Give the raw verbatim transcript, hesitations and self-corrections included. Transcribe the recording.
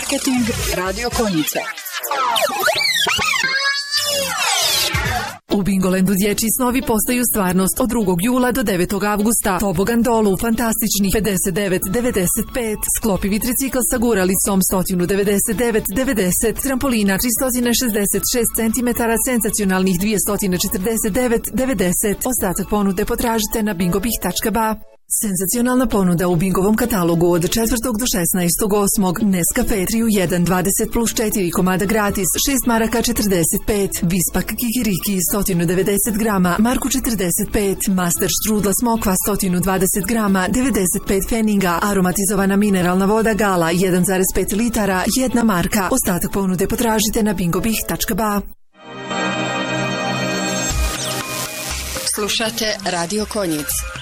Marketing Radio Konjica. U Bingolandu dječji snovi postaju stvarnost od drugog jula do devetog avgusta. Tobogan dolu, fantastičnih pedeset devet devedeset pet. Sklopivi tricikl sa guralicom sto devedeset devet devedeset. Trampolina tristo šezdeset šest centimetara, senzacionalnih dvjesto četrdeset devet devedeset. Ostatak ponude potražite na bingobih tačka ba. Senzacionalna ponuda u Bingovom katalogu od četvrtog do šesnaestog osmog Nescafe tri u jedan dvadeset plus četiri komada gratis, šest maraka četrdeset pet. Vispak kikiriki sto devedeset grama, marku četrdeset pet. Master strudla smokva sto dvadeset grama, devedeset pet pfeninga. Aromatizovana mineralna voda Gala jedan zarez pet litara, jedna marka. Ostatak ponude potražite na bingobih tačka ba. Slušate Radio Konjic.